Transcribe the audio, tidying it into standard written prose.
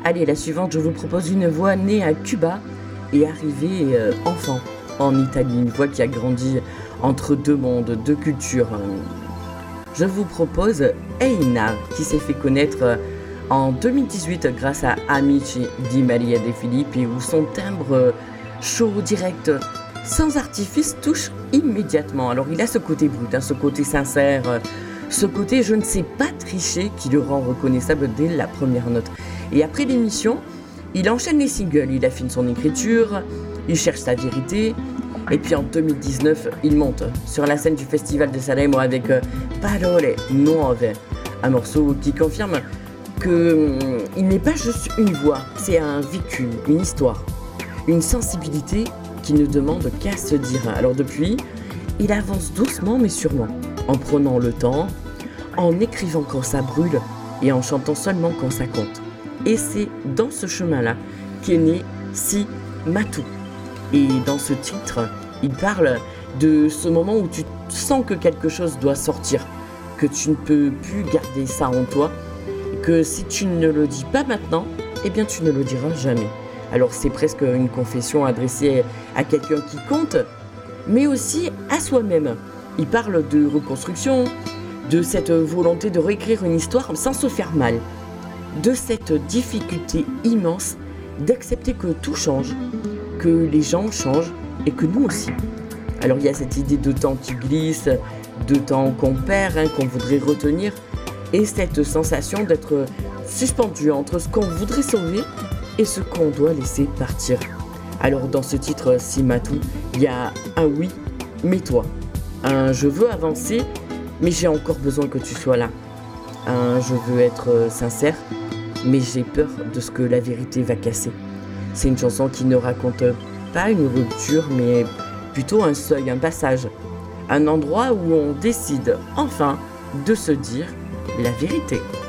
Allez, la suivante, je vous propose une voix née à Cuba et arrivée enfant en Italie. Une voix qui a grandi entre deux mondes, deux cultures. Je vous propose Eina, qui s'est fait connaître en 2018 grâce à Amici di Maria De Filippi, où son timbre chaud, direct, sans artifice, touche immédiatement. Alors il a ce côté brut, ce côté sincère, ce côté je ne sais pas tricher qui le rend reconnaissable dès la première note. Et après l'émission, il enchaîne les singles, il affine son écriture, il cherche sa vérité. Et puis en 2019, il monte sur la scène du Festival de Sanremo avec Parole Nuove, un morceau qui confirme qu'il n'est pas juste une voix, c'est un vécu, une histoire, une sensibilité qui ne demande qu'à se dire. Alors depuis, il avance doucement mais sûrement, en prenant le temps, en écrivant quand ça brûle et en chantant seulement quand ça compte. Et c'est dans ce chemin-là qu'est né Si Matou. Et dans ce titre, il parle de ce moment où tu sens que quelque chose doit sortir, que tu ne peux plus garder ça en toi, que si tu ne le dis pas maintenant, eh bien tu ne le diras jamais. Alors c'est presque une confession adressée à quelqu'un qui compte, mais aussi à soi-même. Il parle de reconstruction, de cette volonté de réécrire une histoire sans se faire mal, de cette difficulté immense d'accepter que tout change, que les gens changent et que nous aussi. Alors il y a cette idée de temps qui glisse, de temps qu'on perd, qu'on voudrait retenir, et cette sensation d'être suspendu entre ce qu'on voudrait sauver et ce qu'on doit laisser partir. Alors dans ce titre Si Matou, il y a un oui, mais toi, un je veux avancer, mais j'ai encore besoin que tu sois là, un je veux être sincère, mais j'ai peur de ce que la vérité va casser. C'est une chanson qui ne raconte pas une rupture, mais plutôt un seuil, un passage, un endroit où on décide enfin de se dire la vérité.